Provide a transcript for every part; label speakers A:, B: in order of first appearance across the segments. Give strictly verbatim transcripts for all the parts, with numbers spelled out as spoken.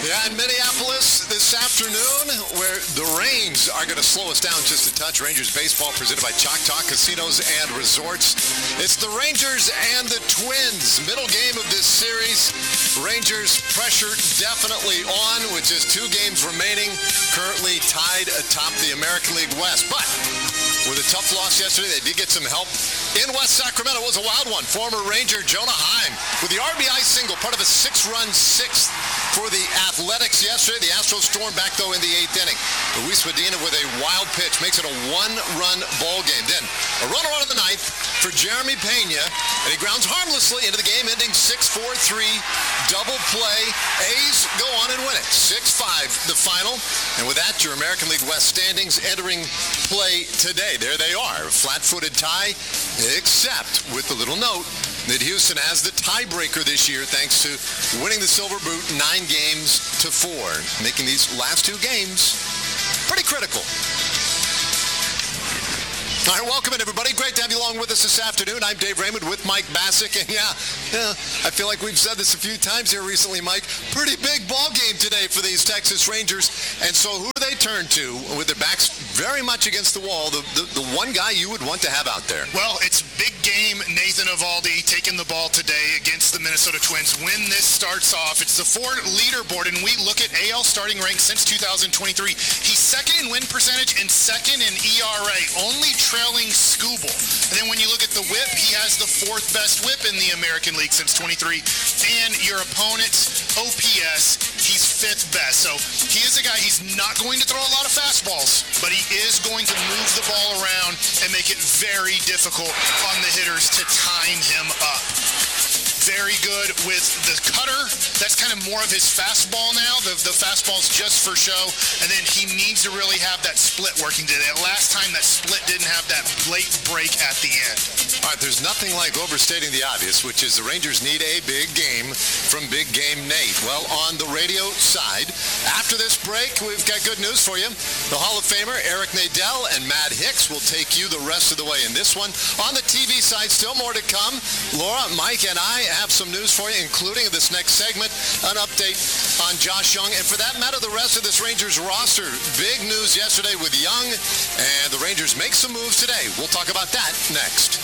A: Yeah, in Minneapolis this afternoon, where the Rains are going to slow us down just a touch. Rangers baseball presented by Choctaw Casinos and Resorts. It's the Rangers and the Twins. Middle game of this series. Rangers pressure definitely on with just two games remaining. Currently tied atop the American League West. But with a tough loss yesterday, they did get some help in West Sacramento. It was a wild one. Former Ranger Jonah Heim with the R B I single, part of a six-run sixth for the Athletics yesterday. The Astros stormed back, though, in the eighth inning. Luis Medina with a wild pitch makes it a one-run ball game. Then a runner out of the ninth for Jeremy Pena, and he grounds harmlessly into the game, ending six four three double play. A's go on and win it. six five the final. And with that, your American League West standings entering play today. There they are. Flat-footed tie, except with the little note that Houston has the tiebreaker this year thanks to winning the Silver Boot nine games to four, making these last two games pretty critical. All right, welcome in, everybody. Great to have you along with us this afternoon. I'm Dave Raymond with Mike Bassick, and yeah, yeah, I feel like we've said this a few times here recently, Mike. Pretty big ball game today for these Texas Rangers, and so who do they turn to with their backs very much against the wall? The, the, the one guy you would want to have out there.
B: Well, it's big game. Nathan Eovaldi taking the ball today against the Minnesota Twins. When this starts off, it's the Ford leaderboard, and we look at A L starting ranks since two thousand twenty-three. He's second in win percentage and second in E R A, only trailing Skubal. And then when you look at the whip, he has the fourth best whip in the American League since twenty-three. And your opponent's O P S, he's fifth best. So he is a guy, he's not going to throw a lot of fastballs, but he is going to move the ball around and make it very difficult on the hitters to time him up. Very good with the cutter. That's kind of more of his fastball now. The, the fastball's just for show. And then he needs to really have that split working today. Last time that split didn't have that late break at the end.
A: All right, there's nothing like overstating the obvious, which is the Rangers need a big game from Big Game Nate. Well, on the radio side, after this break, we've got good news for you. The Hall of Famer Eric Nadel and Matt Hicks will take you the rest of the way in this one. On the T V side, still more to come. Laura, Mike, and I have some news for you, including this next segment, an update on Josh Young, and for that matter, the rest of this Rangers roster. Big news yesterday with Young, and the Rangers make some moves today. We'll talk about that next.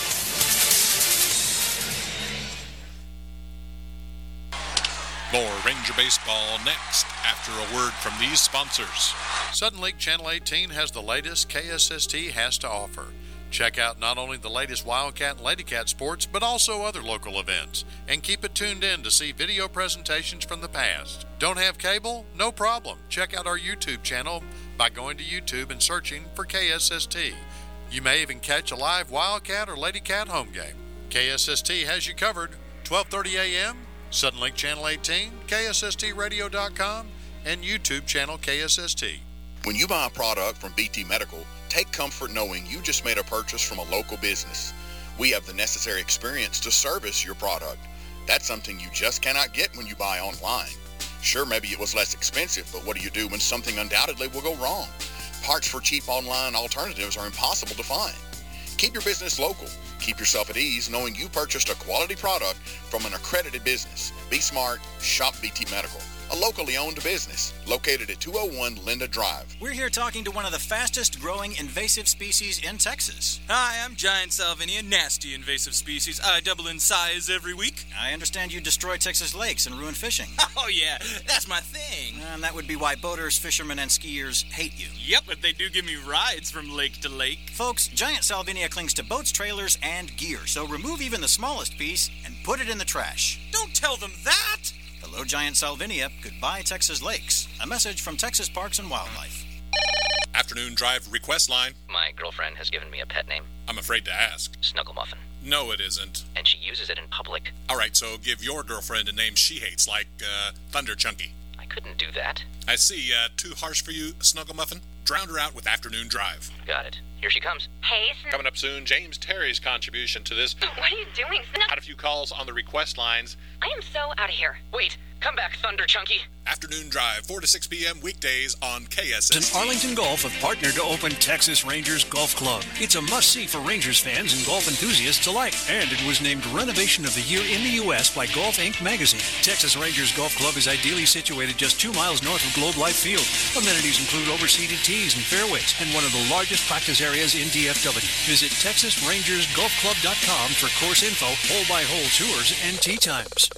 C: More Ranger baseball next after a word from these sponsors. Sudden Lake Channel eighteen has the latest K S S T has to offer. Check out not only the latest Wildcat and Ladycat sports, but also other local events. And keep it tuned in to see video presentations from the past. Don't have cable? No problem. Check out our YouTube channel by going to YouTube and searching for K S S T. You may even catch a live Wildcat or Ladycat home game. K S S T has you covered. twelve thirty a.m., Sudden Lake Channel eighteen, K S S T radio dot com, and YouTube channel K S S T.
D: When you buy a product from B T Medical, take comfort knowing you just made a purchase from a local business. We have the necessary experience to service your product. That's something you just cannot get when you buy online. Sure, maybe it was less expensive, but what do you do when something undoubtedly will go wrong? Parts for cheap online alternatives are impossible to find. Keep your business local. Keep yourself at ease knowing you purchased a quality product from an accredited business. Be smart. Shop B T Medical, a locally owned business located at two oh one Linda Drive.
E: We're here talking to one of the fastest growing invasive species in Texas.
F: Hi, I'm Giant Salvinia, nasty invasive species. I double in size every week.
E: I understand you destroy Texas lakes and ruin fishing.
F: Oh yeah, that's my thing.
E: And that would be why boaters, fishermen, and skiers hate you.
F: Yep, but they do give me rides from lake to lake.
E: Folks, Giant Salvinia clings to boats, trailers, and gear, so remove even the smallest piece and put it in the trash.
F: Don't tell them that!
E: Hello, Giant Salvinia. Goodbye, Texas lakes. A message from Texas Parks and Wildlife.
C: Afternoon drive request line.
G: My girlfriend has given me a pet name.
C: I'm afraid to ask.
G: Snuggle Muffin.
C: No, it isn't.
G: And she uses it in public.
C: All right, so give your girlfriend a name she hates, like uh, Thunder Chunky.
G: I couldn't do that.
C: I see. Uh, too harsh for you, Snuggle Muffin? Drown her out with Afternoon Drive.
G: Got it. Here she comes.
H: Hey, Sn-
C: Coming up soon, James Terry's contribution to this.
H: What are you doing? Sn-
C: Had a few calls on the request lines.
H: I am so out of here.
G: Wait, come back, Thunder Chunky.
I: Afternoon Drive, four to six p.m. weekdays on K S S T.
J: And Arlington Golf have partnered to open Texas Rangers Golf Club. It's a must-see for Rangers fans and golf enthusiasts alike. And it was named Renovation of the Year in the U S by Golf Inc magazine. Texas Rangers Golf Club is ideally situated just two miles north of Globe Life Field. Amenities include overseated tees and fairways and one of the largest practice areas in D F W. Visit texas rangers golf club dot com for course info, hole-by-hole tours, and tee times.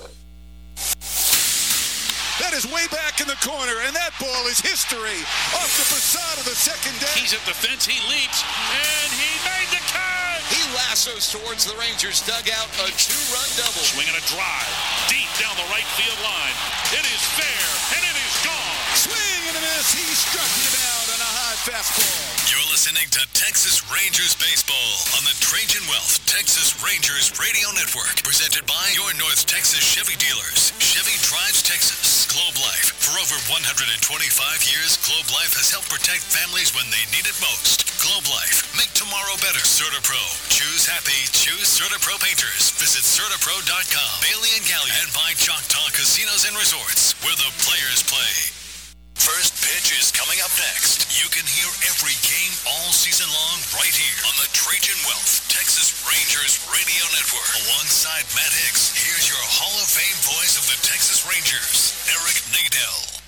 K: That is way back in the corner, and that ball is history. Off the facade of the second deck.
L: He's at the fence, he leaps, and he made the catch!
M: He lassos towards the Rangers dugout, a two-run double.
L: Swinging a drive, deep down the right field line. It is fair, and it is gone.
K: Swing and a miss. He struck him out on a high fastball.
N: You're listening to Texas Rangers Baseball on the Trajan Wealth Texas Rangers Radio Network. Presented by your North Texas Chevy dealers. Chevy drives Texas. Globe Life. For over one hundred twenty-five years, Globe Life has helped protect families when they need it most. Globe Life. Make tomorrow better. CertaPro. Choose happy. Choose CertaPro Painters. Visit Certapro dot com. Bailey and Gallion. And by Choctaw Casinos and Resorts, where the players play. First pitch is coming up next. You can hear every game all season long right here on the Trajan Wealth Texas Rangers Radio Network. Alongside Matt Hicks, here's your Hall of Fame voice of the Texas Rangers, Eric Nadel.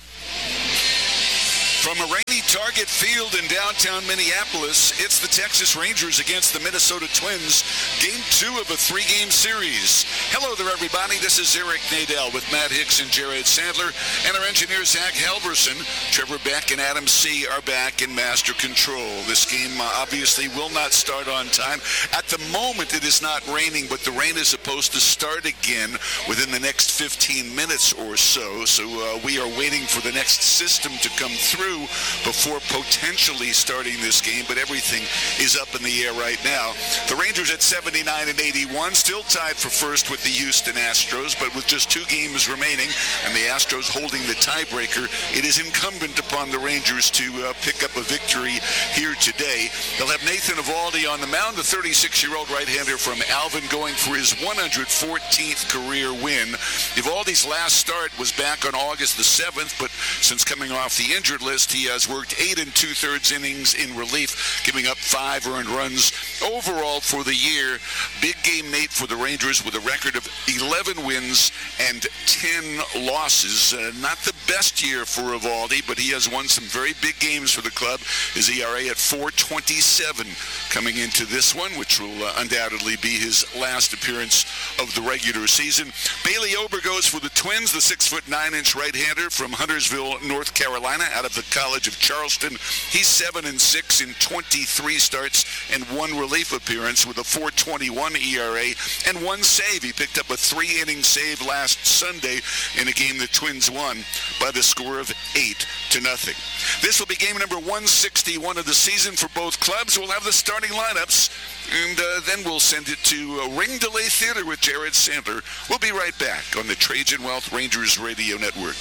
K: From a rainy Target Field in downtown Minneapolis, it's the Texas Rangers against the Minnesota Twins, game two of a three-game series. Hello there, everybody. This is Eric Nadel with Matt Hicks and Jared Sandler, and our engineer, Zach Halverson. Trevor Beck and Adam C. are back in master control. This game uh, obviously will not start on time. At the moment, it is not raining, but the rain is supposed to start again within the next fifteen minutes or so. So uh, we are waiting for the next system to come through before potentially starting this game, but everything is up in the air right now. The Rangers at seventy-nine and eighty-one, still tied for first with the Houston Astros, but with just two games remaining and the Astros holding the tiebreaker, it is incumbent upon the Rangers to uh, pick up a victory here today. They'll have Nathan Eovaldi on the mound, the thirty-six-year-old right-hander from Alvin, going for his one hundred fourteenth career win. Eovaldi's last start was back on August the seventh, but since coming off the injured list, he has worked eight and two-thirds innings in relief, giving up five earned runs overall for the year. Big game Nate for the Rangers with a record of eleven wins and ten losses. Uh, not the best year for Eovaldi, but he has won some very big games for the club. His E R A at four twenty-seven coming into this one, which will uh, undoubtedly be his last appearance of the regular season. Bailey Ober goes for the Twins, the six foot nine inch right-hander from Huntersville, North Carolina, out of the College of Charleston. He's seven and six in twenty-three starts and one relief appearance with a four twenty-one E R A and one save. He picked up a three-inning save last Sunday in a game the Twins won by the score of eight to nothing. This will be game number one sixty-one of the season for both clubs. We'll have the starting lineups, and uh, then we'll send it to uh, Ring-Delay Theater with Jared Sandler. We'll be right back on the Trajan Wealth Rangers Radio Network.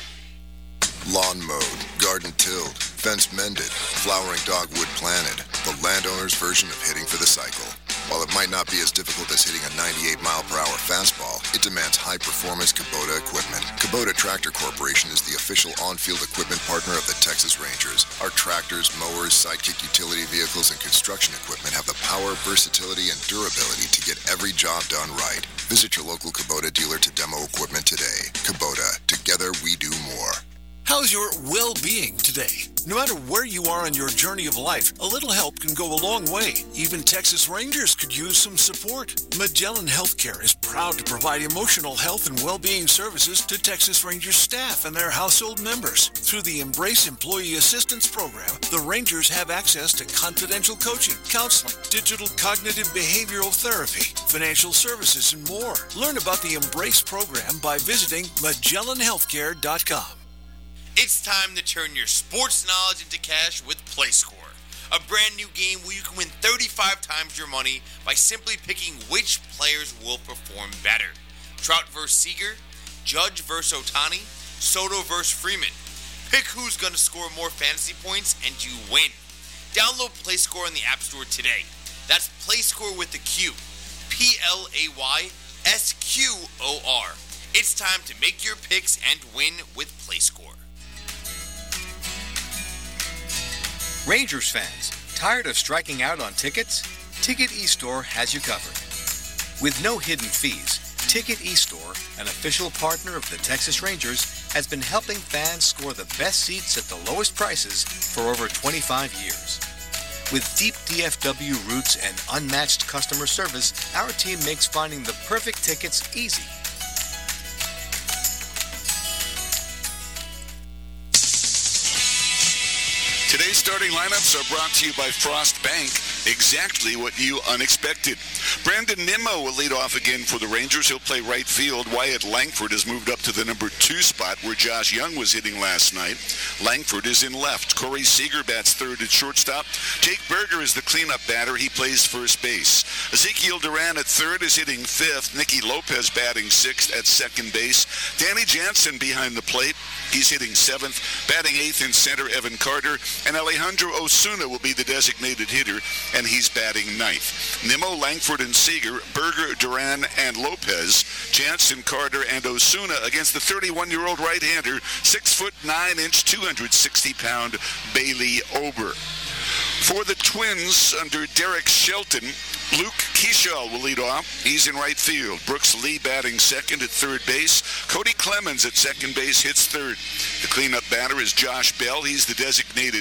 O: Lawn mowed, garden tilled, fence mended, flowering dogwood planted. The landowner's version of hitting for the cycle. While it might not be as difficult as hitting a ninety-eight mile per hour fastball, it demands high-performance Kubota equipment. Kubota Tractor Corporation is the official on-field equipment partner of the Texas Rangers. Our tractors, mowers, sidekick utility vehicles, and construction equipment have the power, versatility, and durability to get every job done right. Visit your local Kubota dealer to demo equipment today. Kubota, together we do more.
J: How's your well-being today? No matter where you are on your journey of life, a little help can go a long way. Even Texas Rangers could use some support. Magellan Healthcare is proud to provide emotional health and well-being services to Texas Rangers staff and their household members. Through the Embrace Employee Assistance Program, the Rangers have access to confidential coaching, counseling, digital cognitive behavioral therapy, financial services, and more. Learn about the Embrace program by visiting magellan healthcare dot com.
P: It's time to turn your sports knowledge into cash with PlayScore, a brand new game where you can win thirty-five times your money by simply picking which players will perform better. Trout versus Seager, Judge versus Ohtani, Soto versus Freeman. Pick who's going to score more fantasy points and you win. Download PlayScore in the App Store today. That's PlayScore with the Q. P L A Y S Q O R. It's time to make your picks and win with PlayScore.
Q: Rangers fans, tired of striking out on tickets? Ticket eStore has you covered. With no hidden fees, Ticket eStore, an official partner of the Texas Rangers, has been helping fans score the best seats at the lowest prices for over twenty-five years. With deep D F W roots and unmatched customer service, our team makes finding the perfect tickets easy.
K: Today's starting lineups are brought to you by Frost Bank. Exactly what you unexpected. Brandon Nimmo will lead off again for the Rangers. He'll play right field. Wyatt Langford has moved up to the number two spot where Josh Young was hitting last night. Langford is in left. Corey Seager bats third at shortstop. Jake Berger is the cleanup batter. He plays first base. Ezekiel Duran at third is hitting fifth. Nicky Lopez batting sixth at second base. Danny Jansen behind the plate. He's hitting seventh. Batting eighth in center, Evan Carter. And Alejandro Osuna will be the designated hitter, and he's batting ninth. Nimmo, Langford, and Seager, Berger, Duran, and Lopez, Jansen, Carter, and Osuna against the thirty-one-year-old right-hander, six foot nine inch, two hundred sixty pound Bailey Ober. For the Twins, under Derek Shelton, Luke Keeschall will lead off. He's in right field. Brooks Lee batting second at third base. Cody Clemens at second base hits third. The cleanup batter is Josh Bell. He's the designated